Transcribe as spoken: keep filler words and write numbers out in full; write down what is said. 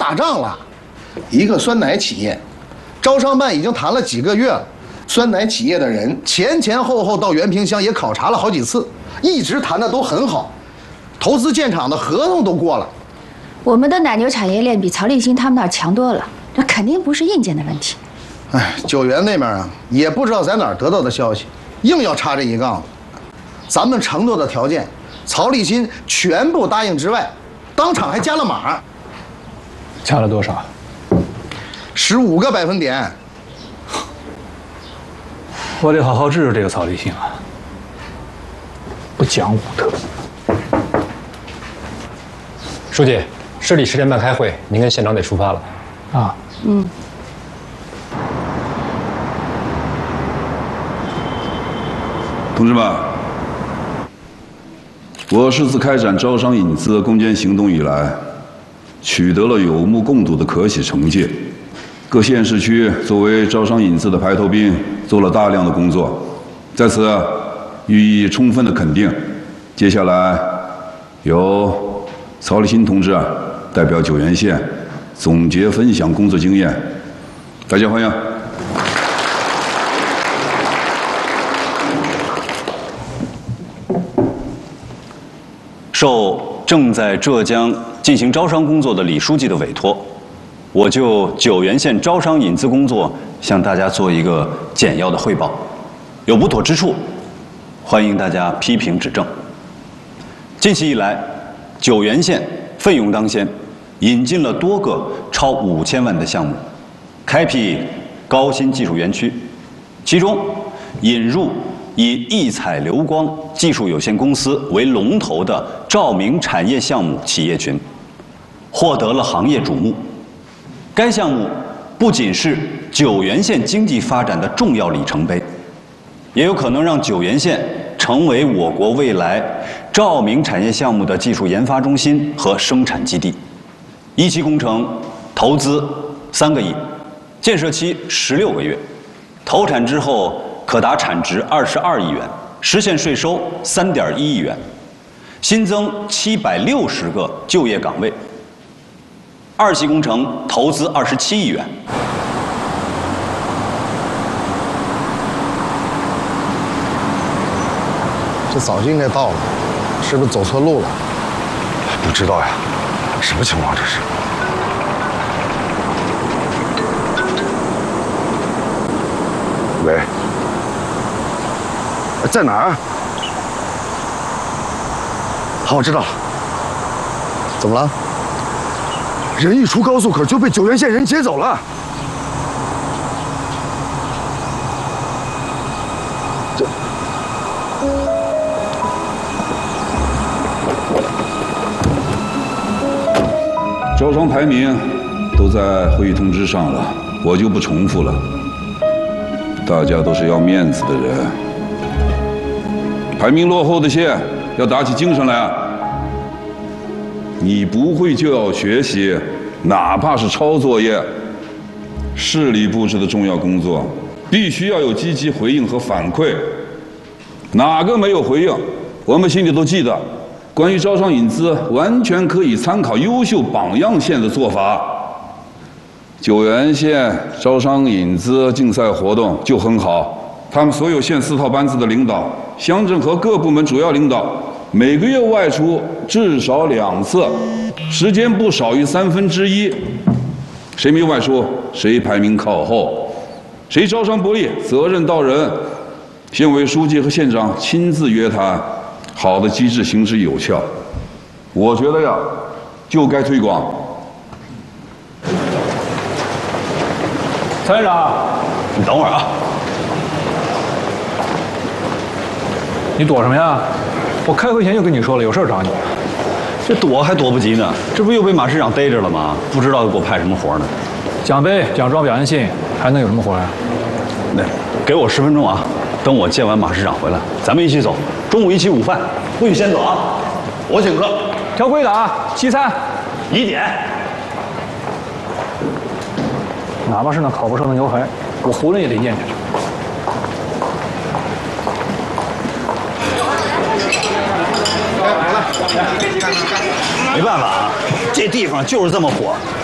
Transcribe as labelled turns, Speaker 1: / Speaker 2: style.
Speaker 1: 打仗了。一个酸奶企业，招商办已经谈了几个月了。酸奶企业的人前前后后到原萍乡也考察了好几次，一直谈的都很好，投资建厂的合同都过了。
Speaker 2: 我们的奶牛产业链比曹立新他们那儿强多了，这肯定不是硬件的问题。
Speaker 1: 哎，九原那边啊，也不知道在哪儿得到的消息，硬要插这一杠子。咱们承诺的条件，曹立新全部答应之外，当场还加了码。
Speaker 3: 加了多少？
Speaker 1: 十五个百分点。
Speaker 3: 我得好好治治这个曹立新啊，不讲武德。
Speaker 4: 书记，市里十点半开会，您跟县长得出发了。
Speaker 3: 啊，
Speaker 2: 嗯。
Speaker 5: 同志们，我市自开展招商引资攻坚行动以来，取得了有目共睹的可喜成绩。各县市区作为招商引资的排头兵，做了大量的工作，在此予以充分的肯定。接下来，由曹立新同志代表九原县总结分享工作经验，大家欢迎。
Speaker 6: 受正在浙江进行招商工作的李书记的委托，我就九原县招商引资工作向大家做一个简要的汇报，有不妥之处，欢迎大家批评指正。近期以来，九原县奋勇当先，引进了多个超五千万的项目，开辟高新技术园区，其中引入以异彩流光技术有限公司为龙头的照明产业项目企业群，获得了行业瞩目。该项目不仅是九原县经济发展的重要里程碑，也有可能让九原县成为我国未来照明产业项目的技术研发中心和生产基地。一期工程投资三个亿，建设期十六个月，投产之后可达产值二十二亿元，实现税收三点一亿元，新增七百六十个就业岗位。二期工程投资二十七亿元。
Speaker 1: 这早就应该到了，是不是走错路了？
Speaker 7: 不知道呀，什么情况这是？喂，在哪儿？好，我知道了。
Speaker 1: 怎么了？
Speaker 7: 人一出高速口就被九原县人劫走了。这。
Speaker 5: 招商排名都在会议通知上了，我就不重复了。大家都是要面子的人，排名落后的县要打起精神来啊！你不会就要学习，哪怕是抄作业。市里布置的重要工作，必须要有积极回应和反馈。哪个没有回应，我们心里都记得。关于招商引资，完全可以参考优秀榜样县的做法。九原县招商引资竞赛活动就很好，他们所有县四套班子的领导、乡镇和各部门主要领导，每个月外出至少两次，时间不少于三分之一。谁没外出，谁排名靠后，谁招商不利，责任到人。县委书记和县长亲自约谈。好的机制行之有效，我觉得呀，就该推广。
Speaker 3: 曹院长，
Speaker 6: 你等会儿啊！
Speaker 3: 你躲什么呀？我开会前就跟你说了，有事找你。
Speaker 6: 这躲还躲不及呢，这不又被马市长逮着了吗？不知道给我派什么活呢？
Speaker 3: 奖杯、奖状、表扬信，还能有什么活呀？
Speaker 6: 那给我十分钟啊！等我见完马市长回来，咱们一起走。中午一起午饭，不许先走啊！我请客。
Speaker 3: 挑规的啊，西餐。
Speaker 6: 疑点。
Speaker 3: 哪怕是那烤不熟的牛排，我囫囵也得咽下去。
Speaker 6: 没办法啊，这地方就是这么火，